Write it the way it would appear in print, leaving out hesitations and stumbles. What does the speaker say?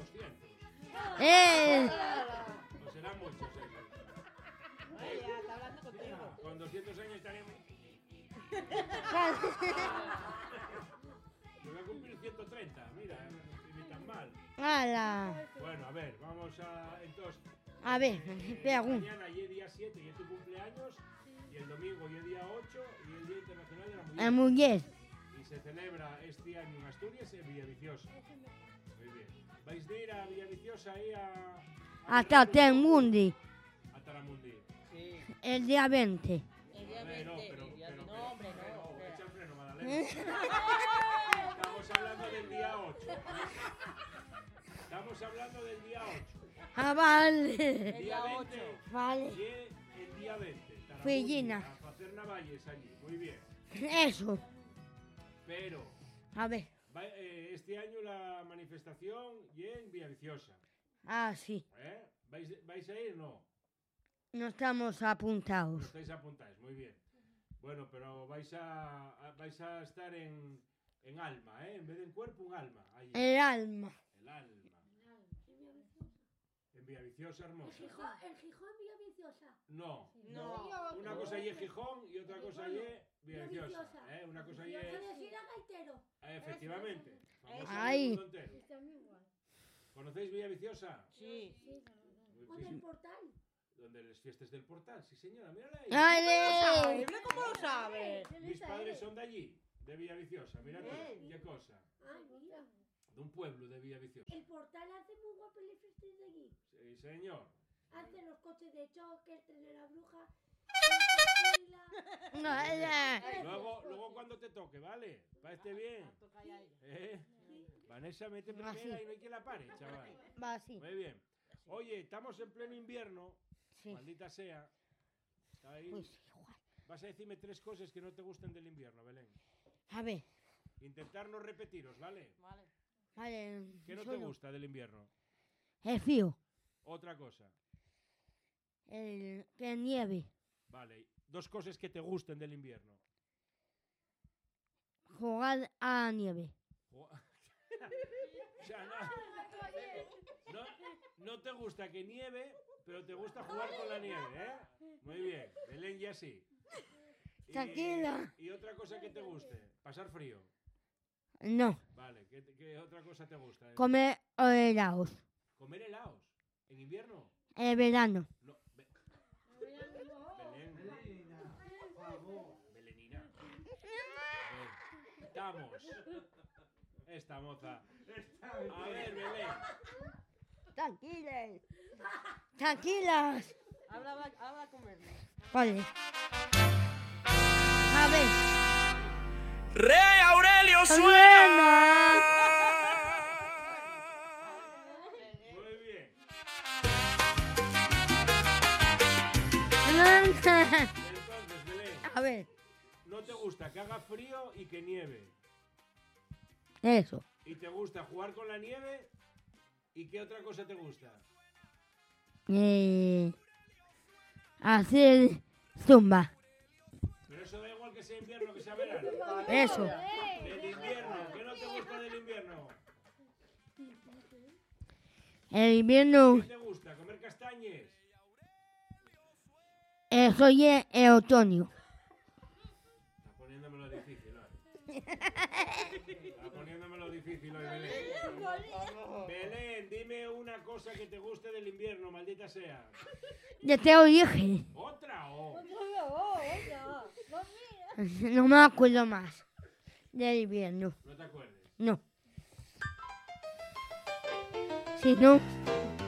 200. ¡Eh! O serán muchos ellos. Ya, está hablando contigo. Con 200 años estaríamos... Yo voy a cumplir 130, mira, ni tan mal. ¡Hala! Bueno, a ver, vamos a... Entonces... A ver, espera, mañana y el día 7 y es tu cumpleaños, y el domingo y el día 8 y el Día Internacional de la Mujer. la mujer. Y se celebra este año en Asturias, en Villaviciosa. Muy bien. ¿Vais a ir a Villaviciosa ahí a Hasta Temundi, a Taramundi? Sí. el día 20. El día 20. No, hombre, no. Echa el freno, Madalena. Estamos hablando del día 8. Estamos hablando del día 8. Ah, vale. El Día día 20. 8. Vale. Y el día 20. Taramundi, Fellina. a hacer navalles allí. Muy bien. Eso. Pero A ver. este año la manifestación y en Villaviciosa. Ah, sí. ¿Vais a ir? No. No estamos No apuntados. estáis apuntados, muy bien. Bueno, pero vais a estar en alma, ¿eh? En vez de en cuerpo, un alma. Allí. El alma. El alma. En Villaviciosa, hermosa. ¿El Gijón Villaviciosa? No. No. Una cosa allí es Gijón y otra cosa allí es Villaviciosa. Una cosa allí ¿No es... puedes ir a Gaitero? Efectivamente. Famosa Ay. en el mundo entero. Está muy igual. ¿Conocéis Villaviciosa? Sí. Muy ¿O bien. del portal? Donde les fiestas del portal, sí señora, mírala ahí. ¡Ale! Mira cómo lo sabes. Mis padres son de allí, de Villaviciosa, mira tú, Bien. qué cosa. Ah, mira. De un pueblo de Villaviciosa. El portal hace muy guapo el fiestas de allí. Sí, señor. Hace los coches de choque, el tren de la bruja. Luego cuando te toque, ¿vale? Para este bien. ¿Eh? Vanessa, mete primera Así. y no hay que la pare, chaval. Va así. Muy bien. Oye, estamos en pleno invierno, Sí. maldita sea. Está ahí. Pues igual. Vas a decirme 3 cosas que no te gusten del invierno, Belén. A ver. Intentar no repetiros, ¿vale? Vale. Vale. ¿Qué no te solo. gusta del invierno? El frío. Otra cosa. Que nieve. Vale. 2 cosas que te gusten del invierno. Jugar a la nieve. O sea, no te gusta que nieve, pero te gusta jugar con la nieve, ¿eh? Muy bien. Belén ya sí. Tranquila. ¿Y otra cosa que te guste? Pasar frío. No. Vale. ¿Qué otra cosa te gusta? Comer helados. ¿Comer helados? ¿En invierno? En verano. No. Belén. Belenina. Estamos. Esta moza. A ver, Belén. Tranquilas. Tranquilas. Habla con él. Vale. A ver. Rey Aurelio Suena. Muy bien. Entonces, Belén, A ver. no te gusta que haga frío y que nieve. Eso. ¿Y te gusta jugar con la nieve? ¿Y qué otra cosa te gusta? Hacer zumba. Pero eso da igual que sea invierno que sea verano. Eso. Del invierno, ¿qué no te gusta del invierno? El invierno. ¿Qué te gusta? ¿Comer castañes? Eso es el otoño. Está poniéndomelo difícil hoy. Está poniéndomelo difícil hoy, Belén. Belén, dime una cosa que te guste del invierno, maldita sea. Ya te lo dije. ¿Otra o? No me acuerdo más del invierno. No te acuerdes. No. Si no,